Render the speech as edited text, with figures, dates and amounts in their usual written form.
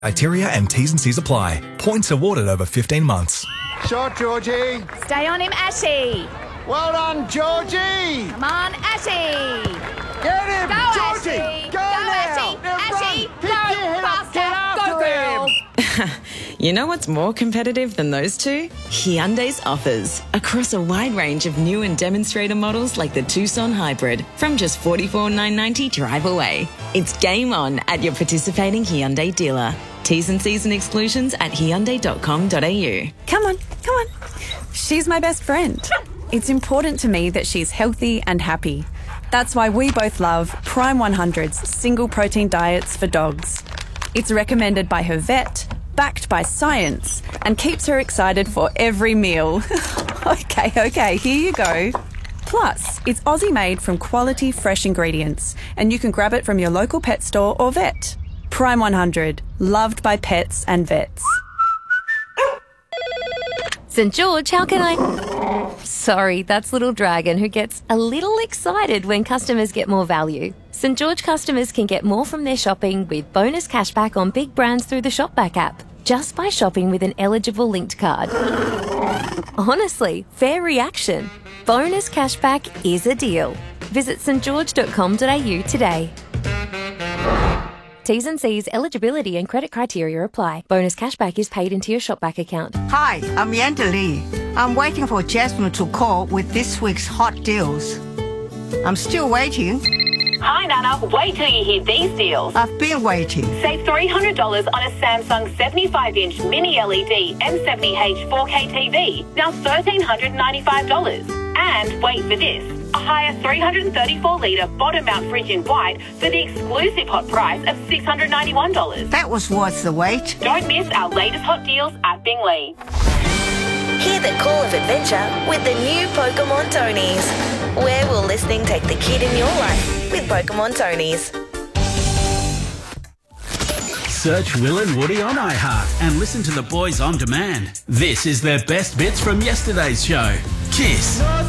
Criteria and T's and C's apply. Points awarded over 15 months. Shot, Georgie. Stay on him, Ashy. Well done, Georgie. Come on, Ashy. Get him, Go, Georgie. Ashy. Go Go, now. Ashy. Now Ashy. run. Go, Pick your head up. Get faster. after Go, girl. him. You know what's more competitive than those two? Hyundai's offers. Across a wide range of new and demonstrator models like the Tucson Hybrid from just $44,990 drive away. It's game on at your participating Hyundai dealer. T's and C's and exclusions at Hyundai.com.au. Come on. She's my best friend. It's important to me that she's healthy and happy. That's why we both love Prime 100's single protein diets for dogs. It's recommended by her vet, backed by science, and keeps her excited for every meal. Okay, here you go. Plus, it's Aussie made from quality fresh ingredients, and you can grab it from your local pet store or vet. Prime 100, loved by pets and vets. St. George, how can I... Sorry, that's Little Dragon, who gets a little excited when customers get more value. St. George customers can get more from their shopping with bonus cashback on big brands through the Shopback app, just by shopping with an eligible linked card. Honestly, fair reaction. Bonus cashback is a deal. Visit stgeorge.com.au today. T's and C's, eligibility and credit criteria apply. Bonus cashback is paid into your Shopback account. Hi, I'm Yanda Lee. I'm waiting for Jasmine to call with this week's hot deals. I'm still waiting. Hi, Nana. Wait till you hear these deals. I've been waiting. Save $300 on a Samsung 75-inch mini LED M70H 4K TV. Now $1,395. And wait for this. A higher 334-litre bottom-mount fridge in white for the exclusive hot price of $691. That was worth the wait. Don't miss our latest hot deals at Bingley. Hear the call of adventure with the new Pokemon Tonies. Where will listening take the kid in your life with Pokemon Tonies? Search Will and Woody on iHeart and listen to the boys on demand. This is their best bits from yesterday's show. Kiss.